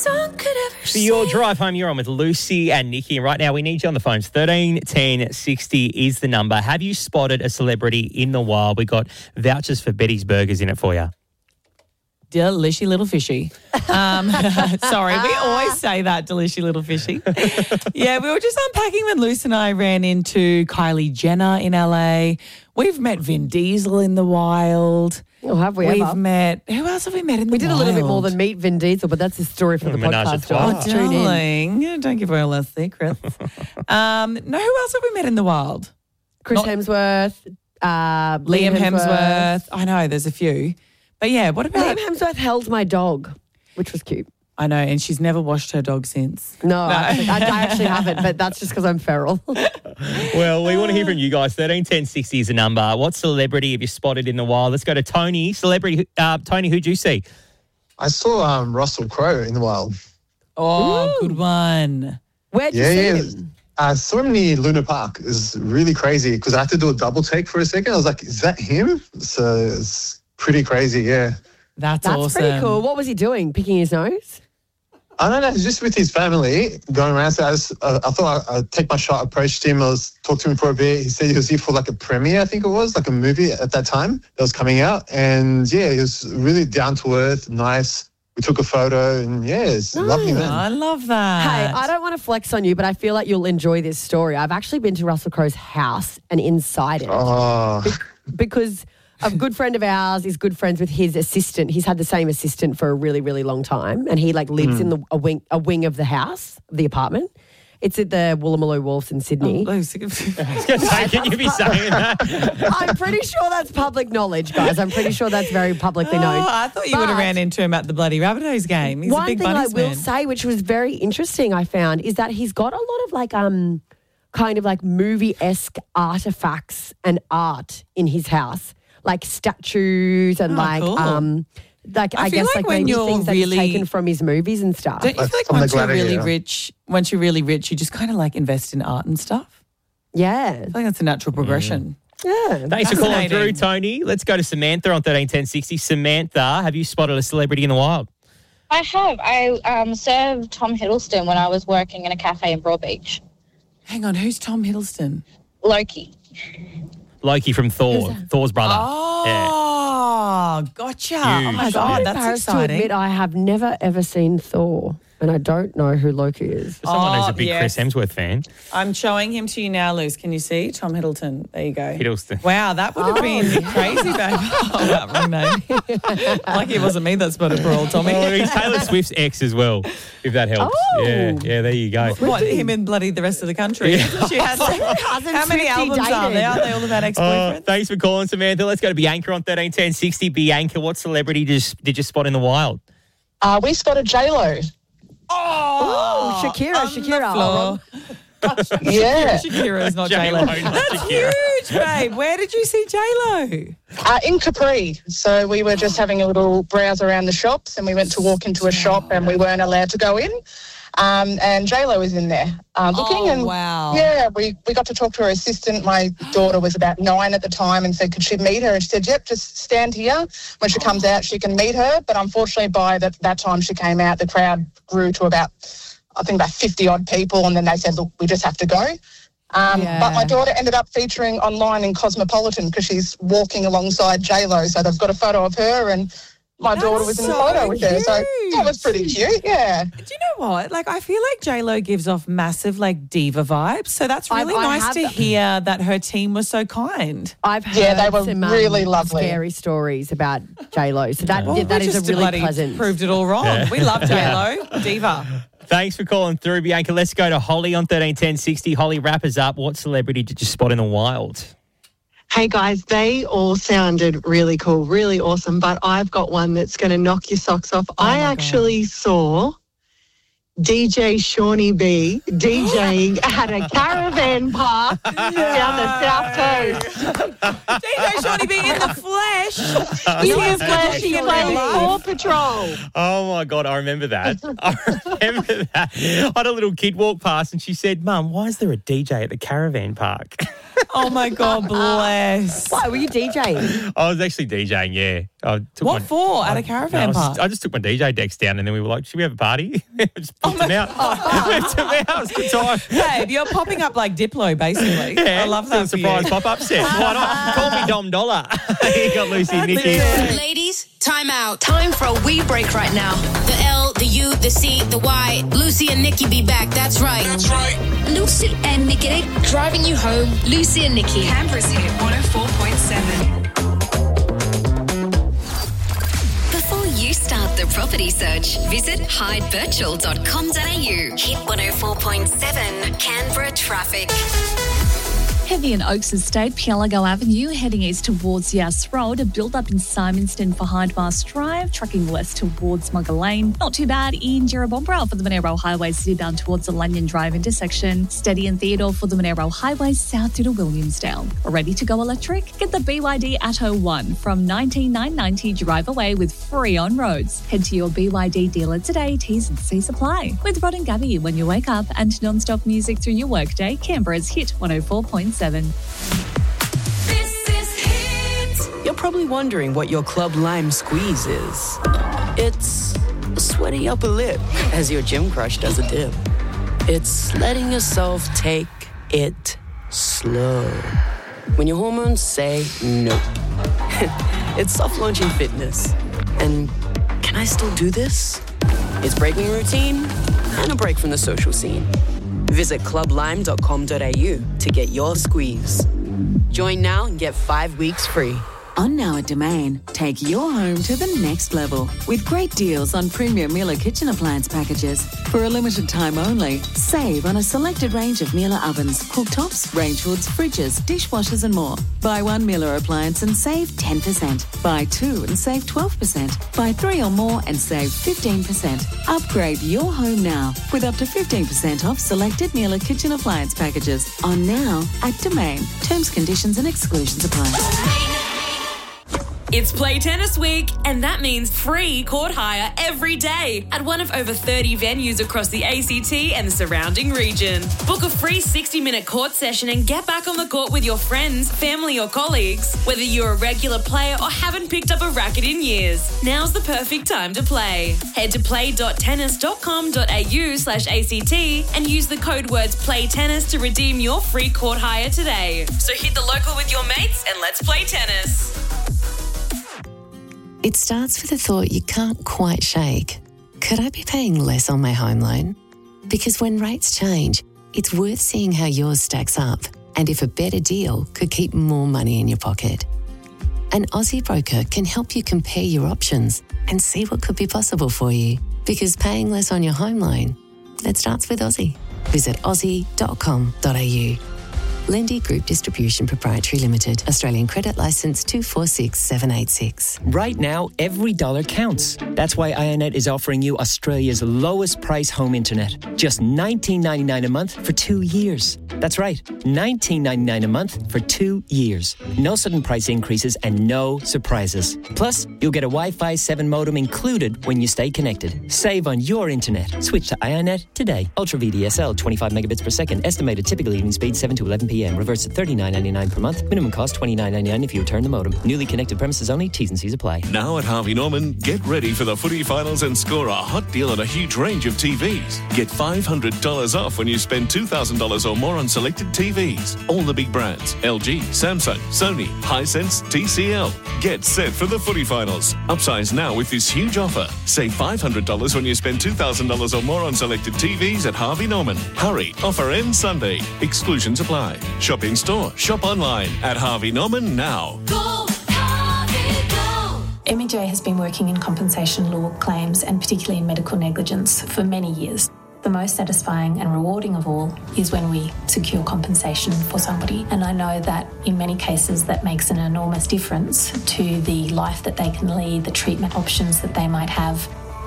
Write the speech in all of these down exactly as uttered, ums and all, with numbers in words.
For your drive home, you're on with Lucy and Nikki. And right now, we need you on the phones. thirteen ten sixty is the number. Have you spotted a celebrity in the wild? We got vouchers for Betty's Burgers in it for you. Delishy little fishy. Um, sorry, we always say that, delishy little fishy. Yeah, we were just unpacking when Luce and I ran into Kylie Jenner in L A. We've met Vin Diesel in the wild. Oh, have we We've ever? met, who else have we met in the We did wild? a little bit more than meet Vin Diesel, but that's a story for the Menage a podcast. trois. Let's tune in. Darling, yeah, don't give away all our secrets. um, no, who else have we met in the wild? Chris Not- Hemsworth, uh, Liam Hemsworth. I know, there's a few. But yeah, what about... Liam Hemsworth held my dog, which was cute. I know, and she's never washed her dog since. No, I, I actually haven't, but that's just because I'm feral. Well, we want to hear from you guys. thirteen ten sixty is the number. What celebrity have you spotted in the wild? Let's go to Tony. Celebrity, uh, Tony, who'd you see? I saw um, Russell Crowe in the wild. Oh, Ooh. good one. Where'd you Yeah, see yeah. him? I saw him near Luna Park. It was really crazy because I had to do a double take for a second. I was like, is that him? So it's pretty crazy, yeah. That's, That's awesome. pretty cool. What was he doing? Picking his nose? I don't know, just with his family going around. So I, was, uh, I thought I, I'd take my shot, approached him. I was talked to him for a bit. He said he was here for like a premiere, I think it was, like a movie at that time that was coming out. And yeah, he was really down to earth, nice. We took a photo and yeah, it's a lovely man. I love that. Hey, I don't want to flex on you, but I feel like you'll enjoy this story. I've actually been to Russell Crowe's house and inside it. Oh, Because a good friend of ours is good friends with his assistant. He's had the same assistant for a really, really long time, and he like lives Hmm. in the a wing a wing of the house, the apartment. It's at the Woolloomooloo Wharfs in Sydney. Oh, sick of- Can you be saying that? I'm pretty sure that's public knowledge, guys. I'm pretty sure that's very publicly known. Oh, I thought you would have But ran into him at the bloody Rabbitohs game. He's one a big thing I bunnies will man. say, which was very interesting, I found, is that he's got a lot of like um kind of like movie-esque artifacts and art in his house, like statues and Oh, like cool. um like I, I feel guess like like, when maybe you're things really- that he's taken from his movies and stuff. Don't you Like feel like from the once you're really Gladiator. rich, once you're really rich, you just kind of like invest in art and stuff? Yeah, I think that's a natural progression. yeah. Thanks for calling through, Fascinating. Tony. Let's go to Samantha on thirteen ten sixty. Samantha, have you spotted a celebrity in the wild? I have. I um, served Tom Hiddleston when I was working in a cafe in Broadbeach. Hang on, who's Tom Hiddleston? Loki. Loki from Thor, Thor's brother. Oh, gotcha. Oh, my Huge. God, Yeah. that's Embarrassed to exciting. admit I have never ever seen Thor, and I don't know who Loki is. For someone who's Oh, a big yes. Chris Hemsworth fan. I'm showing him to you now, Luce. Can you see? Tom Hiddleston. There you go. Hiddleston. Wow, that would have Oh, been yeah. crazy, babe. Oh, that wrong name. Lucky it wasn't me that spotted poor old Tommy. Oh, he's Taylor Swift's ex as well, if that helps. Oh. Yeah, yeah, there you go. What, him and bloody the rest of the country? She has, Cousin how many Swiftie albums are dated. there? Are they all about Oh, ex-boyfriends? thanks for calling, Samantha. Let's go to Bianca on thirteen ten sixty. Bianca, what celebrity did you, did you spot in the wild? Uh, we spotted J-Lo. Oh, Shakira, on the Shakira. floor. Yeah. Shakira is not J-Lo, J-Lo. not That's Shakira. huge, babe. Where did you see J-Lo? Uh, in Capri. So we were just having a little browse around the shops and we went to walk into a shop and we weren't allowed to go in. Um, and J-Lo was in there uh, looking. Oh, and wow. Yeah, we, we got to talk to her assistant. My daughter was about nine at the time and said, could she meet her? And she said, yep, just stand here. When she comes out, she can meet her. But unfortunately, by the, that time she came out, the crowd grew to about, I think, about fifty odd people. And then they said, look, we just have to go. Um, Yeah. But my daughter ended up featuring online in Cosmopolitan because she's walking alongside J-Lo. So they've got a photo of her and my That's daughter was in the so photo with her. So that was pretty cute, yeah. Do you know what? Like, I feel like J-Lo gives off massive, like, diva vibes. So that's I've- really I nice have- to hear that her team was so kind. I've heard Yeah, they were some um, really lovely. scary stories about J-Lo. So that, Well, yeah, that we is a just really bloody pleasant. proved it all wrong. We love J-Lo. Diva. Thanks for calling through, Bianca. Let's go to Holly on thirteen ten sixty. Holly, wrap us up. What celebrity did you spot in the wild? Hey guys, they all sounded really cool, really awesome, but I've got one that's going to knock your socks off. I my God. actually saw D J Shawnee B DJing at a caravan park down the South Coast. D J Shawnee B in the flesh. In the flesh, he played Paw Patrol. Oh my God, I remember that. I remember that. I had a little kid walk past and she said, Mum, why is there a D J at the caravan park? Oh my God, bless. Why were you DJing? I was actually DJing, yeah. I took What my, for at a I, caravan I was- park? I just took my D J decks down and then we were like, should we have a party? Just popped them out. Left them out. It was a good time. Babe, you're popping up like Diplo, basically. Yeah, I love little that for surprise you. pop-up set. Why not? Call me Dom Dollar. You got Lucy and Nikki. Ladies, time out. Time for a wee break right now. The L, the U, the C, the Y. Lucy and Nikki be back. That's right. That's right. Lucy and Nikki driving you home. Lucy and Nikki. Canberra's hit one oh four point seven. Before you start the property search, visit hyde virtual dot com dot a u. Hit one oh four point seven Canberra traffic. Heavy in Oaks Estate, Pielago Avenue, heading east towards Yass Road, a build-up in Simonston for Hyde-Mast Drive, trucking west towards Mugger Lane. Not too bad in Jerrabomberra for the Monero Highway, city-bound towards the Lanyon Drive intersection. Steady in Theodore for the Monero Highway, south to Williamsdale. Ready to go electric? Get the B Y D Atto one from nineteen nine ninety, drive away with free on roads. Head to your B Y D dealer today, T's and C's apply. With Rod and Gabby when you wake up and non-stop music through your workday, Canberra's Hit one oh four point seven. This is Hit. You're probably wondering what your Club Lime squeeze is. It's a sweaty upper lip as your gym crush does a dip. It's letting yourself take it slow when your hormones say nope. It's soft launching fitness. And can I still do this? It's breaking routine and a break from the social scene. Visit club lime dot com dot a u to get your squeeze. Join now and get five weeks free. On Now at Domain, take your home to the next level with great deals on premium Miele kitchen appliance packages. For a limited time only, save on a selected range of Miele ovens, cooktops, range hoods, fridges, dishwashers and more. Buy one Miele appliance and save ten percent. Buy two and save twelve percent. Buy three or more and save fifteen percent. Upgrade your home now with up to fifteen percent off selected Miele kitchen appliance packages. On Now at Domain. Terms, conditions and exclusions apply. It's Play Tennis Week, and that means free court hire every day at one of over thirty venues across the A C T and the surrounding region. Book a free sixty-minute court session and get back on the court with your friends, family or colleagues. Whether you're a regular player or haven't picked up a racket in years, now's the perfect time to play. Head to play dot tennis dot com dot a u slash A C T and use the code words PLAYTENNIS to redeem your free court hire today. So hit the local with your mates and let's play tennis. It starts with a thought you can't quite shake. Could I be paying less on my home loan? Because when rates change, it's worth seeing how yours stacks up and if a better deal could keep more money in your pocket. An Aussie broker can help you compare your options and see what could be possible for you. Because paying less on your home loan, it starts with Aussie. Visit aussie dot com dot a u. Lendi Group Distribution Proprietary Limited. Australian Credit Licence two four six seven eight six. Right now, every dollar counts. That's why Ionet is offering you Australia's lowest price home internet. Just nineteen ninety-nine a month for two years. That's right, nineteen ninety-nine a month for two years. No sudden price increases and no surprises. Plus, you'll get a Wi-Fi seven modem included when you stay connected. Save on your internet. Switch to Ionet today. Ultra V D S L, twenty-five megabits per second. Estimated typical evening speed seven to eleven p.m. Reverse to thirty-nine ninety-nine per month. Minimum cost twenty-nine ninety-nine if you return the modem. Newly connected premises only. T's and C's apply. Now at Harvey Norman, get ready for the footy finals and score a hot deal on a huge range of T Vs. Get five hundred dollars off when you spend two thousand dollars or more on selected T Vs. All the big brands. L G, Samsung, Sony, Hisense, T C L. Get set for the footy finals. Upsize now with this huge offer. Save five hundred dollars when you spend two thousand dollars or more on selected T Vs at Harvey Norman. Hurry. Offer ends Sunday. Exclusions apply. Shop in store. Shop online at Harvey Norman now. Go, Harvey, go. M E J has been working in compensation law claims and particularly in medical negligence for many years. The most satisfying and rewarding of all is when we secure compensation for somebody. And I know that in many cases that makes an enormous difference to the life that they can lead, the treatment options that they might have.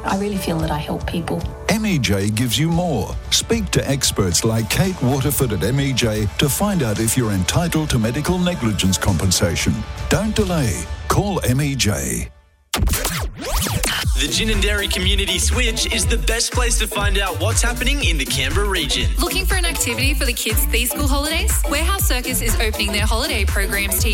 I really feel that I help people. M E J gives you more. Speak to experts like Kate Waterford at M E J to find out if you're entitled to medical negligence compensation. Don't delay. Call M E J. The Gin and Dairy Community Switch is the best place to find out what's happening in the Canberra region. Looking for an activity for the kids these school holidays? Warehouse Circus is opening their holiday programs to